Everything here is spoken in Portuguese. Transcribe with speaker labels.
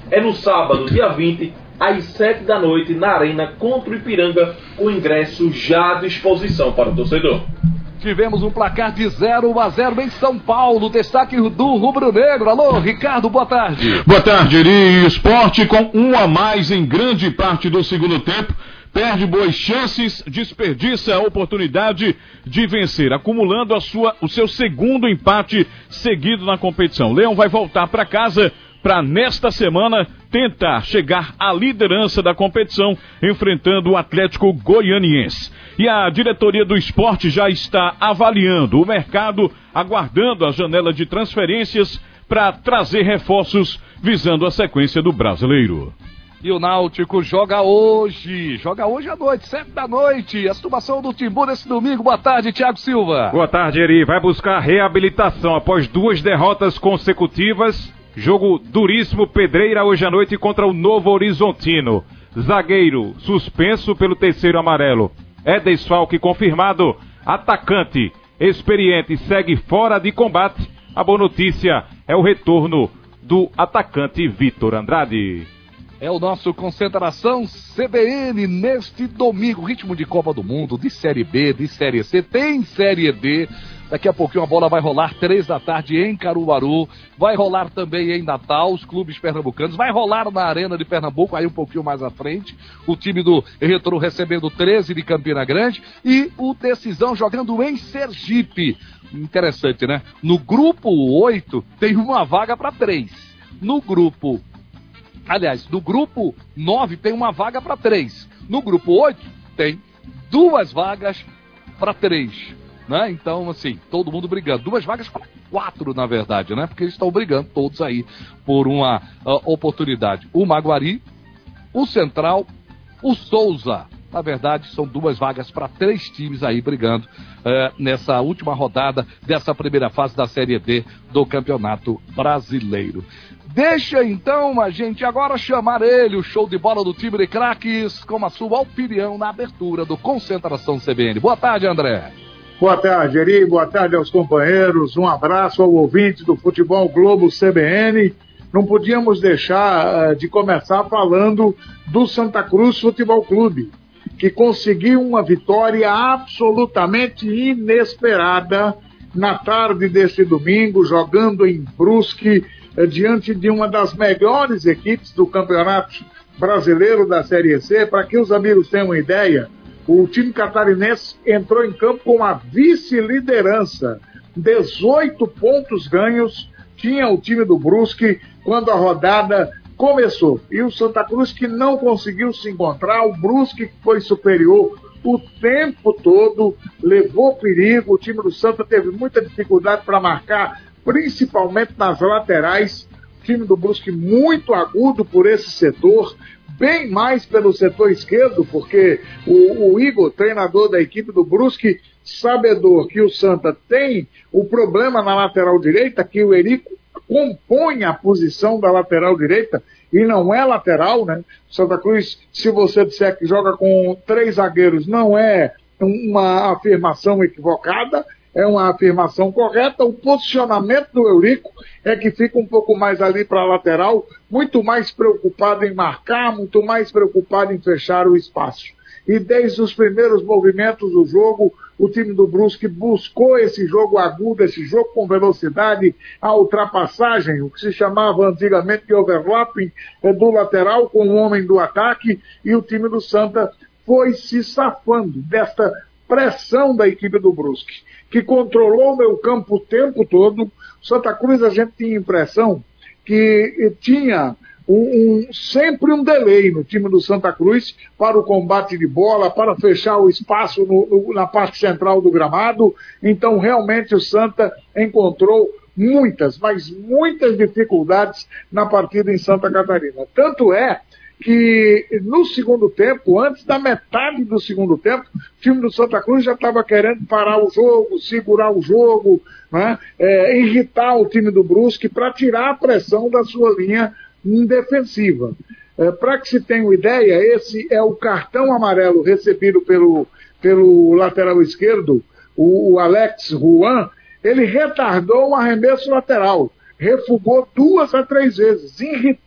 Speaker 1: é no sábado, dia 20, às 7 da noite, na Arena contra o Ipiranga, com ingresso já à disposição para o torcedor.
Speaker 2: Tivemos um placar de 0-0 em São Paulo. Destaque do Rubro Negro. Alô, Ricardo, boa tarde.
Speaker 3: Boa tarde, Eri. Sport com 1 a mais em grande parte do segundo tempo. Perde boas chances, desperdiça a oportunidade de vencer, acumulando o seu segundo empate seguido na competição. Leão vai voltar para casa para, nesta semana, tentar chegar à liderança da competição, enfrentando o Atlético Goianiense. E a diretoria do Sport já está avaliando o mercado, aguardando a janela de transferências para trazer reforços visando a sequência do Brasileiro.
Speaker 2: E o Náutico joga hoje à noite, 7 da noite, a situação do Timbu nesse domingo. Boa tarde, Thiago Silva.
Speaker 4: Boa tarde, Eri. Vai buscar reabilitação após 2 derrotas consecutivas. Jogo duríssimo, pedreira hoje à noite contra o Novo Horizontino. Zagueiro suspenso pelo 3º amarelo. É desfalque confirmado. Atacante experiente segue fora de combate. A boa notícia é o retorno do atacante Vitor Andrade.
Speaker 2: É o nosso Concentração CBN neste domingo. Ritmo de Copa do Mundo, de Série B, de Série C, tem Série D. Daqui a pouquinho a bola vai rolar 3 da tarde em Caruaru, vai rolar também em Natal, os clubes pernambucanos, vai rolar na Arena de Pernambuco, aí um pouquinho mais à frente, o time do Retrô recebendo 13 de Campina Grande e o Decisão jogando em Sergipe. Interessante, né? No grupo 8 tem uma vaga para 3. No grupo 9 tem uma vaga para 3. No grupo 8 tem 2 vagas para 3. Né? Então, assim, todo mundo brigando. 2 vagas para 4, na verdade, né? Porque eles estão brigando todos aí por uma oportunidade. O Maguari, o Central, o Souza. Na verdade, são 2 vagas para 3 times aí brigando nessa última rodada dessa primeira fase da Série D do Campeonato Brasileiro. Deixa então a gente agora chamar ele, o show de bola do time de craques, com a sua opinião na abertura do Concentração CBN. Boa tarde, André.
Speaker 5: Boa tarde, Eri. Boa tarde aos companheiros. Um abraço ao ouvinte do Futebol Globo CBN. Não podíamos deixar de começar falando do Santa Cruz Futebol Clube, que conseguiu uma vitória absolutamente inesperada na tarde deste domingo, jogando em Brusque, diante de uma das melhores equipes do Campeonato Brasileiro da Série C. Para que os amigos tenham uma ideia, o time catarinense entrou em campo com a vice-liderança, 18 pontos ganhos tinha o time do Brusque quando a rodada começou. E o Santa Cruz que não conseguiu se encontrar, o Brusque que foi superior o tempo todo, levou perigo, o time do Santa teve muita dificuldade para marcar, principalmente nas laterais, o time do Brusque muito agudo por esse setor, bem mais pelo setor esquerdo, porque o Igor, treinador da equipe do Brusque, sabedor que o Santa tem o problema na lateral direita, que o Erico compõe a posição da lateral direita, e não é lateral, né? Santa Cruz, se você disser que joga com 3 zagueiros, não é uma afirmação equivocada, é uma afirmação correta. O posicionamento do Eurico é que fica um pouco mais ali para a lateral, muito mais preocupado em marcar, muito mais preocupado em fechar o espaço. E desde os primeiros movimentos do jogo, o time do Brusque buscou esse jogo agudo, esse jogo com velocidade, a ultrapassagem, o que se chamava antigamente de overlapping do lateral com o homem do ataque, e o time do Santa foi se safando desta pressão da equipe do Brusque, que controlou o meio campo o tempo todo. Santa Cruz, a gente tinha a impressão que tinha sempre um delay no time do Santa Cruz para o combate de bola, para fechar o espaço na parte central do gramado. Então, realmente, o Santa encontrou muitas, mas muitas dificuldades na partida em Santa Catarina. Tanto é que no segundo tempo, antes da metade do segundo tempo, o time do Santa Cruz já estava querendo parar o jogo, segurar o jogo, né? Irritar o time do Brusque para tirar a pressão da sua linha defensiva. Para que se tenha uma ideia, esse é o cartão amarelo recebido pelo lateral esquerdo, o Alex Juan. Ele retardou um arremesso lateral, refugou 2 a 3 vezes, irritou